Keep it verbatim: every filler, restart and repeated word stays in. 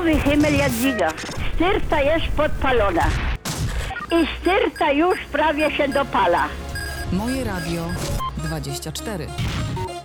Fioletowy himmel Jadwiga. Styrta jest podpalona. I styrta już prawie się dopala. Moje Radio dwadzieścia cztery.